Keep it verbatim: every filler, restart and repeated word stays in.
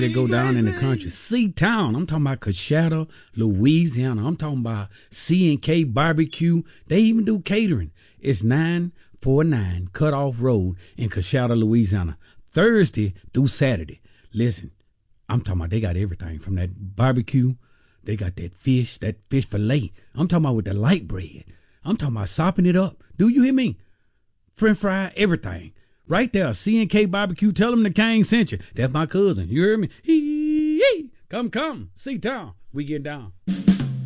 that go down in the country. C-Town. I'm talking about Coshada, Louisiana. I'm talking about C and K Barbecue. They even do catering. It's nine forty-nine Cutoff Road in Coshada, Louisiana. Thursday through Saturday. Listen, I'm talking about they got everything from that barbecue. They got that fish, that fish fillet. I'm talking about with the light bread. I'm talking about sopping it up. Do you hear me? French fry, everything. Right there, C and K Barbecue. Tell them the King sent you. That's my cousin. You hear me? Hee, hee. Come, come. C-Town. We get down.